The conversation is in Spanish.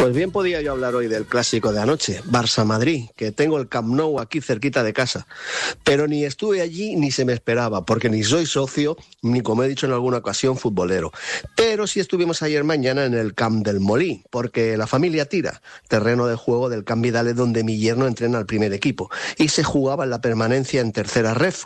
Pues bien podía yo hablar hoy del clásico de anoche, Barça-Madrid, que tengo el Camp Nou aquí cerquita de casa. Pero ni estuve allí ni se me esperaba, porque ni soy socio, ni como he dicho en alguna ocasión, futbolero. Pero sí estuvimos ayer mañana en el Camp del Molí, porque la familia tira, terreno de juego del Camp Vidales donde mi yerno entrena al primer equipo, y se jugaba en la permanencia en tercera ref,